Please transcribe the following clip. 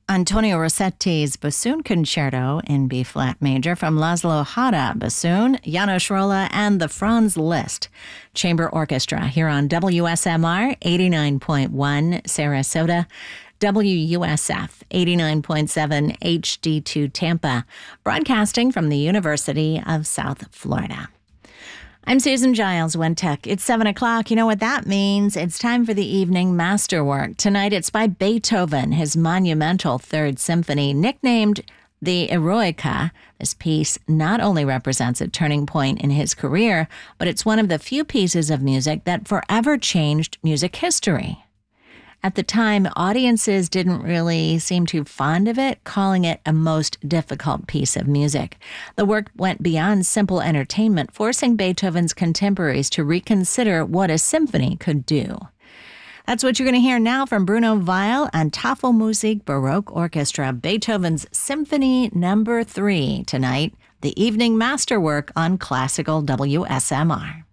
Antonio Rossetti's Bassoon Concerto in B-flat major from Laszlo Hada Bassoon, János Rolla, and the Franz Liszt Chamber Orchestra here on WSMR 89.1 Sarasota, WUSF 89.7 HD2 Tampa, broadcasting from the University of South Florida. I'm Susan Giles, Wentech. It's 7 o'clock. You know what that means. It's time for the evening masterwork. Tonight, it's by Beethoven, his monumental Third Symphony, nicknamed the Eroica. This piece not only represents a turning point in his career, but it's one of the few pieces of music that forever changed music history. At the time, audiences didn't really seem too fond of it, calling it a most difficult piece of music. The work went beyond simple entertainment, forcing Beethoven's contemporaries to reconsider what a symphony could do. That's what you're going to hear now from Bruno Weil and Tafelmusik Baroque Orchestra, Beethoven's Symphony No. 3 tonight, the evening masterwork on Classical WSMR.